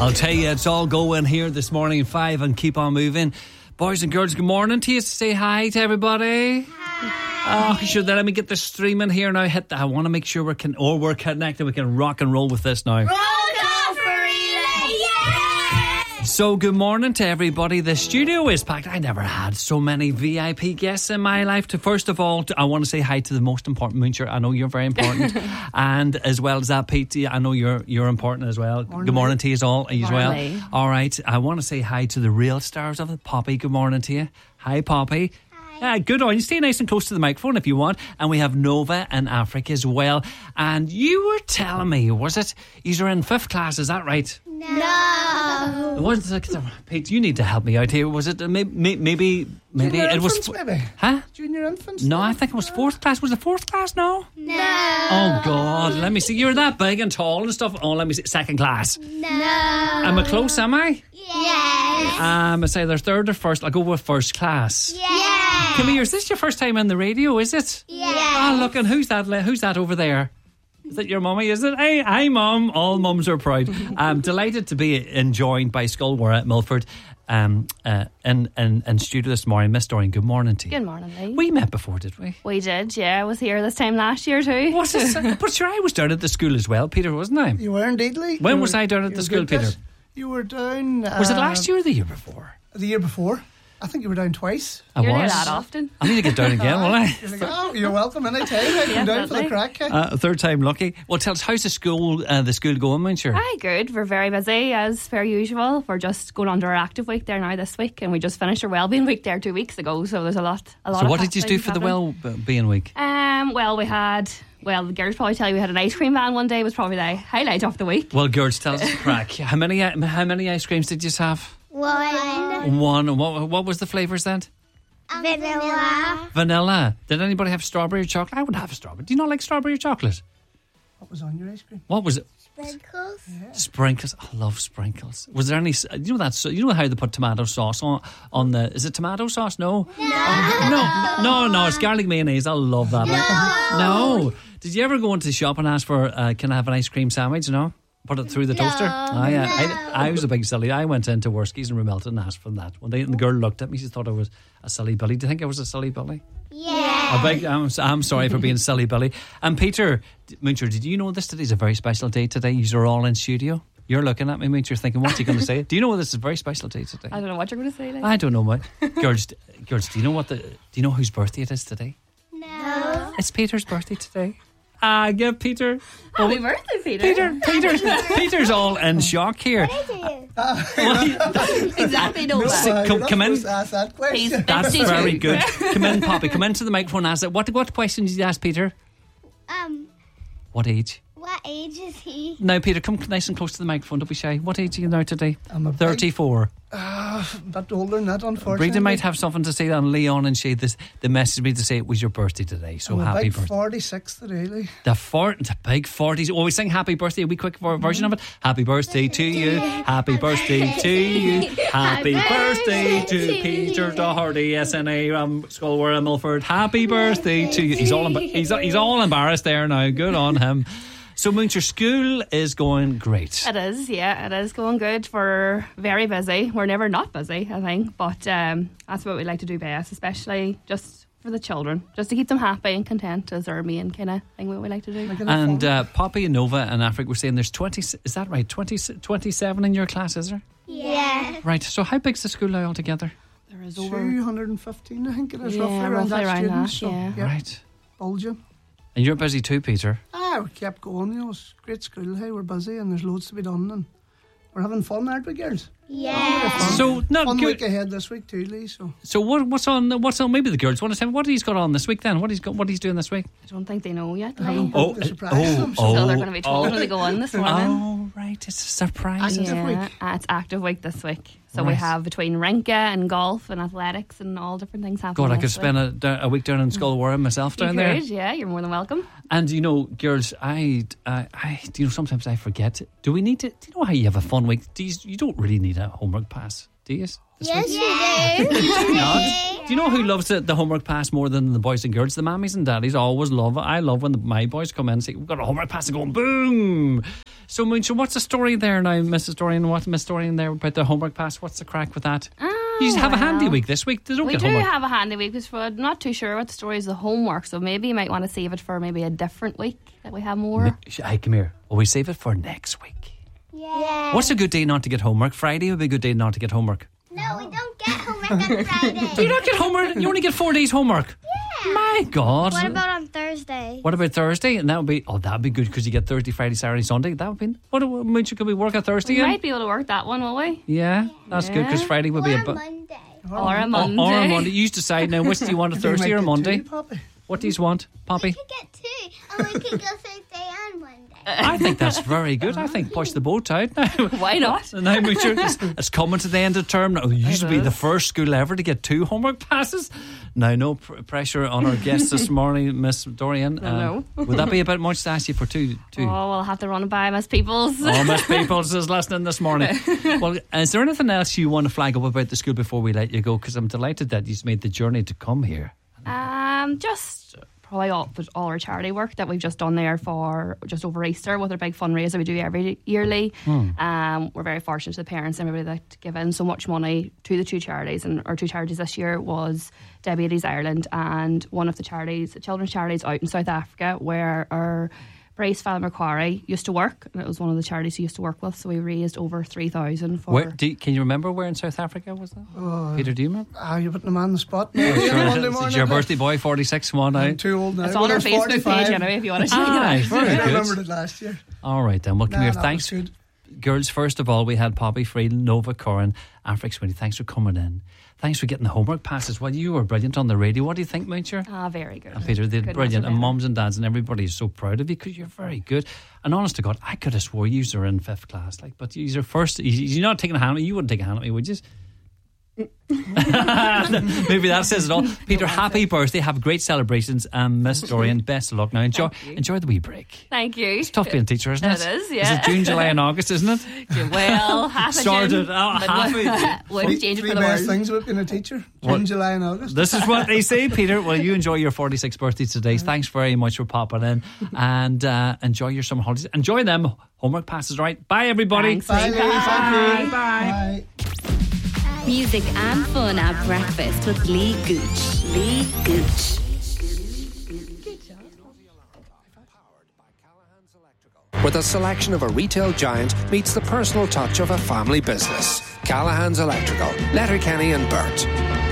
I'll tell you, it's all going here this morning at 5 and keep on moving. Boys and girls, good morning to you. Say hi to everybody. Hi. Oh, sure. Let me get this streaming here now. Hit that. I want to make sure we're connected. We can rock and roll with this now. So good morning to everybody. The studio is packed. I never had so many VIP guests in my life. First of all, I want to say hi to the most important Muncher. I know you're very important. And as well as that, Pete, I know you're important as well. Morning. Good morning to you all as well. All right. I want to say hi to the real stars of it. Poppy, good morning to you. Hi, Poppy. Yeah, good on you. Stay nice and close to the microphone if you want. And we have Nova and Africa as well. And you were telling me, was it? You're in 5th class, is that right? No. It wasn't. Pete, you need to help me out here. Was it maybe Junior it was? infants, maybe? Huh? Junior infants? No, I think it was 4th class. Was it 4th class? No. No. Oh God, let me see. You're that big and tall and stuff. Oh, let me see. 2nd class. No. Am I close? Am I? Yes. I say they're 3rd or 1st. I'll go with 1st class. Yes. Come here. Is this your first time on the radio? Is it? Yes. Oh, look, and who's that? Who's that over there? Is that your mummy? Is it? Hey, hi, Mum. All mums are proud. I'm delighted to be joined by Sculwara at Milford in studio this morning. Miss Doreen, good morning to you. Good morning, Lee. We met before, did we? We did, yeah. I was here this time last year too. Was it? But sure, I was down at the school as well, Peter, wasn't I? You were indeed, Lee. When was I down at the school, Peter? You were down... Was it last year or the year before? The year before. I think you were down twice. I You're was. there that often. I need to get down again, will I? You're like, oh, you're welcome anytime. I come down for the crack. 3rd time lucky. Well, tell us, how's the school going, Muncher? Aye, good. We're very busy as per usual. We're just going on to our active week there now this week, and we just finished our wellbeing week there 2 weeks ago. So there's a lot. So what did you do for the wellbeing week? Well, the girls probably tell you we had an ice cream van one day. Was probably the highlight of the week. Well, girls, tell us the crack. How many ice creams did you have? One. What was the flavours then? Vanilla. Vanilla. Did anybody have strawberry or chocolate? I wouldn't have a strawberry. Do you not like strawberry or chocolate? What was on your ice cream? What was it? Sprinkles. Yeah. Sprinkles. I love sprinkles. Was there any? You know how they put tomato sauce on the? Is it tomato sauce? No. No. It's garlic mayonnaise. I love that. No. Did you ever go into the shop and ask for? Can I have an ice cream sandwich? No. Put it through the toaster. I was a big silly. I went into Worskies and Remelton and asked for that one day, and the girl looked at me. She thought I was a silly Billy. Do you think I was a silly Billy? Yeah. I'm sorry for being silly Billy. And Peter Muncher, did you know this today's a very special day today? You're all in studio. You're looking at me, Muncher, thinking, what's he going to say? Do you know this is a very special day today? I don't know what you're going to say. Like. I don't know what. Girls, do you know whose birthday it is today? No. It's Peter's birthday today. Give Peter. Happy birthday, Peter. Peter's all in shock here. Exactly. No. Come in. Ask that question. That's very good. Come in, Poppy. Come into the microphone and ask it. What question did you ask Peter? What age? What age is he? Now, Peter, come nice and close to the microphone. Don't be shy. What age are you now today? I'm a 34. A bit older than that, unfortunately. Breda might have something to say on Leon and Shay. They messaged me to say it was your birthday today. So I'm happy big birthday. 46 today, Lee. The big 40s. Oh, we sing happy birthday. A wee quick version of it. Happy birthday to you. Happy birthday to you. Happy birthday to Peter Doherty, SNA, Sculwara, Milford. Happy birthday to you. He's all embarrassed there now. Good on him. So, Muncher, school is going great. It is, yeah. It is going good. We're very busy. We're never not busy, I think. But that's what we like to do best, especially just for the children. Just to keep them happy and content is our main kind of thing what we like to do. And Poppy and Nova and Africa were saying there's 20, is that right? 27 in your class, is there? Yeah. Right. So how big's the school now altogether? There is over 215, I think it is, Yeah, roughly around roughly that around students. that, yeah. Right. Bulging. And you're busy too, Peter. We kept going, it's a great school. Hey, we're busy and there's loads to be done and we're having fun, aren't we, girls? Yeah. So not fun good. week ahead this week too, Lee. So what's on? Maybe the girls want to tell me what he's got on this week. Then what he's doing this week? I don't think they know yet. the surprise. So they're going to be told when they go on this morning. Oh, right, it's a surprise. Active week. It's active week this week. So we Right. have between Rinka and golf and athletics and all different things happening. God, I could this spend a week down in Sculwara myself down there. Yeah, you're more than welcome. And girls, I sometimes I forget. Do we need to? Do you know how you have a fun week? You don't really need a homework pass, do you? Yes, you do. Do you know who loves the homework pass more than the boys and girls? The mammies and daddies always love it. I love when my boys come in and say, we've got a homework pass, and going boom. So, what's the story there now, Mrs. Dorian? What's Miss Dorian there about the homework pass? What's the crack with that? You just have a handy week this week. They don't We get do homework. have a handy week because we're not too sure what the story is of homework, so maybe you might want to save it for maybe a different week that we have more. Hey, come here. Will we save it for next week? Yeah. What's a good day not to get homework? Friday would be a good day not to get homework. No, we don't get homework on Friday. Do you not get homework? You only get 4 days homework. Yeah. My God. What about on Thursday? What about Thursday? And that would be good because you get Thursday, Friday, Saturday, Sunday. That would be. Could we work on Thursday? We in? might be able to work that one, will we? Yeah, that's good because Friday would be Or a. Monday. Or a Monday. Or a Monday. You decide now. Which do you want, a Thursday or a Monday? Two, Poppy. What do you want, Poppy? We could get 2, and we could go Thursday and Monday. I think that's very good. I think push the boat out now. Why not? Now it's coming to the end of term now. We used to be the first school ever to get 2 homework passes. Now, no pressure on our guests this morning, Miss Dorian. No. Would that be a bit much to ask you for two? Oh, we'll have to run it by Miss Peoples. Oh, Miss Peoples is listening this morning. Well, is there anything else you want to flag up about the school before we let you go? Because I'm delighted that you've made the journey to come here. Just probably all our charity work that we've just done there for just over Easter with our big fundraiser we do every yearly. We're very fortunate to the parents and everybody that give in so much money to the 2 charities, and our 2 charities this year was Diabetes Ireland and one of the charities, the children's charities out in South Africa, where our Bryce Fallon Macquarie used to work, and it was one of the charities he used to work with, so we raised over 3,000 for... Can you remember where in South Africa was that? Peter, do you remember? You're putting them on the spot. It's your birthday boy, 46, one out. I'm too old now. It's on our Facebook page anyway if you want to check it out. Aye, very I good. remembered it last year. All right then, well come here. that Thanks, was good. girls. First of all, we had Poppy Friel, Nova Corrin, Afric Sweeney. Thanks for coming in. Thanks for getting the homework passes. Well, you were brilliant on the radio. What do you think, Moucher? Very good. And Peter, they're Couldn't brilliant. answer And better. mums and dads and everybody is so proud of you because you're very good. And honest to God, I could have swore you were in 5th class. But you're first. You're not taking a hand at me. You wouldn't take a hand at me, would you? Maybe that says it all. Peter, happy birthday. Have great celebrations. And Miss Dorian, best of luck. Now enjoy the wee break. Thank you. It's tough being a teacher, isn't it? It is, yeah. Is it June, July and August, isn't it? Well, half a Started June, out but half wouldn't change it Three for the best world. things about being a teacher. What? June, July and August. This is what they say, Peter. Well, you enjoy your 46th birthday today. Thanks very much for popping in, and enjoy your summer holidays. Enjoy them. Homework passes, right? Bye, everybody. Thanks, Bye, Lee. Lee. Thank you. Bye. Bye. Music and fun at breakfast with Lee Gooch. Lee Gooch. Where the selection of a retail giant meets the personal touch of a family business. Callahan's Electrical, Letterkenny and Burt.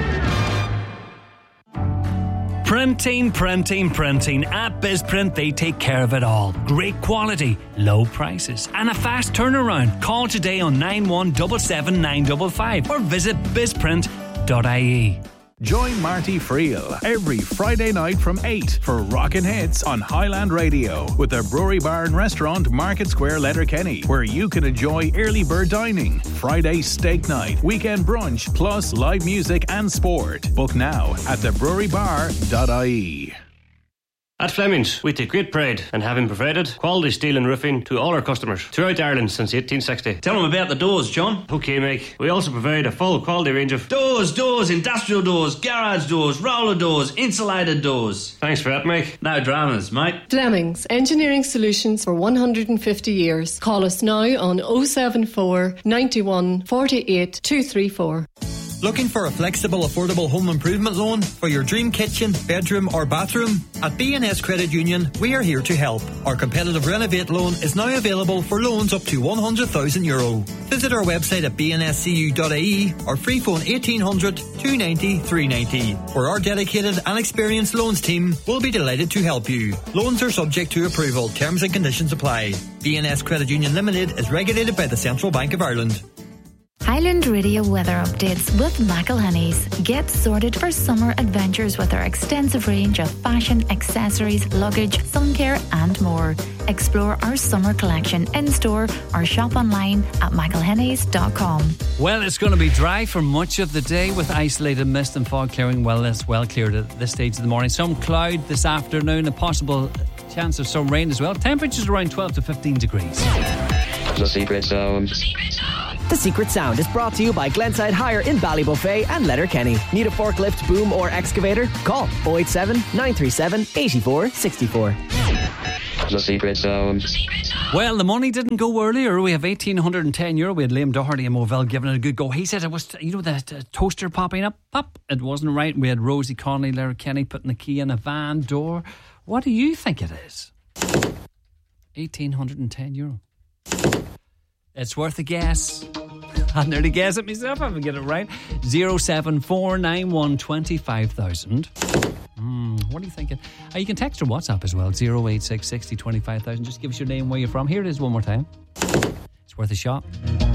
Printing. At BizPrint, they take care of it all. Great quality, low prices, and a fast turnaround. Call today on 9177 955 or visit bizprint.ie. Join Marty Friel every Friday night from 8 for Rockin' Hits on Highland Radio with the Brewery Bar and Restaurant, Market Square, Letterkenny, where you can enjoy early bird dining, Friday steak night, weekend brunch, plus live music and sport. Book now at thebrewerybar.ie. At Fleming's, we take great pride in having provided quality steel and roofing to all our customers throughout Ireland since 1860. Tell them about the doors, John. Okay, Mike. We also provide a full quality range of Doors, industrial doors, garage doors, roller doors, insulated doors. Thanks for that, Mike. No dramas, mate. Fleming's, engineering solutions for 150 years. Call us now on 074 91 48 234. Looking for a flexible, affordable home improvement loan for your dream kitchen, bedroom or bathroom? At BNS Credit Union, we are here to help. Our competitive Renovate loan is now available for loans up to €100,000. Visit our website at bnscu.ie or free phone 1800 290 390, where our dedicated and experienced loans team will be delighted to help you. Loans are subject to approval. Terms and conditions apply. BNS Credit Union Limited is regulated by the Central Bank of Ireland. Highland Radio weather updates with McElhenney's. Get sorted for summer adventures with our extensive range of fashion, accessories, luggage, sun care and more. Explore our summer collection in-store or shop online at mcelhenneys.com. Well, it's going to be dry for much of the day with isolated mist and fog clearing. Well, it's well cleared at this stage of the morning. Some cloud this afternoon, a possible chance of some rain as well. Temperatures around 12 to 15 degrees. The Secret Zone. The Secret Sound is brought to you by Glenside Hire in Ballybuffet and Letterkenny. Need a forklift, boom or excavator? Call 087 937 84 64. The Secret Sound. Well, the money didn't go earlier. We have €1,810. We had Liam Doherty and Movell giving it a good go. He said it was, the toaster popping up. Pop. It wasn't right. We had Rosie Connolly, Letterkenny putting the key in a van door. What do you think it is? €1,810. It's worth a guess. I nearly guess it myself if I get it right. 07491 25,000. What are you thinking? You can text or WhatsApp as well. 086 60 25,000. Just give us your name, where you're from. Here it is one more time. It's worth a shot.